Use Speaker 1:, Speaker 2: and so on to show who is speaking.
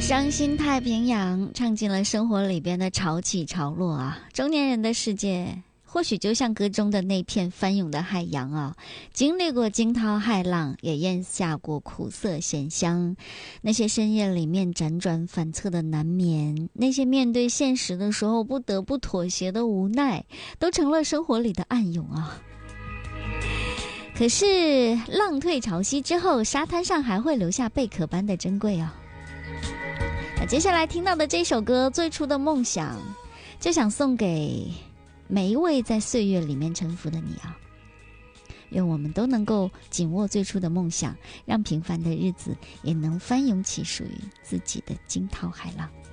Speaker 1: 伤心太平洋唱进了生活里边的潮起潮落啊，中年人的世界或许就像歌中的那片翻涌的海洋啊，经历过惊涛骇浪，也咽下过苦涩咸香。那些深夜里面辗转反侧的难眠，那些面对现实的时候不得不妥协的无奈，都成了生活里的暗涌啊。可是浪退潮汐之后，沙滩上还会留下贝壳般的珍贵哦。那接下来听到的这首歌《最初的梦想》，就想送给每一位在岁月里面沉浮的你啊。愿我们都能够紧握最初的梦想，让平凡的日子也能翻涌起属于自己的惊涛骇浪。